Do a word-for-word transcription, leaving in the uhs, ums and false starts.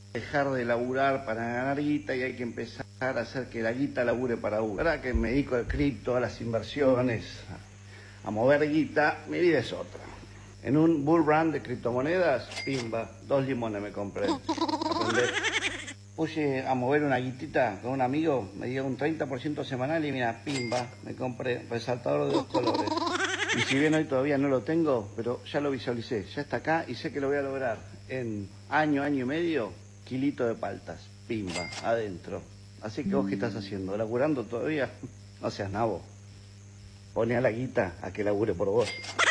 dejar de laburar para ganar guita y hay que empezar a hacer que la guita labure para uno. ¿Verdad que me dedico al cripto, a las inversiones, a mover guita? Mi vida es otra. En un bull run de criptomonedas, pimba, dos limones me compré. Aprender. Puse a mover una guitita con un amigo, me dio un treinta por ciento semanal y mira, pimba, me compré resaltador de dos colores. Y si bien hoy todavía no lo tengo, pero ya lo visualicé, ya está acá y sé que lo voy a lograr. En año, año y medio, kilito de paltas, pimba, adentro. Así que vos, ¿qué estás haciendo? ¿Laburando todavía? No seas nabo. Pone a la guita a que labure por vos.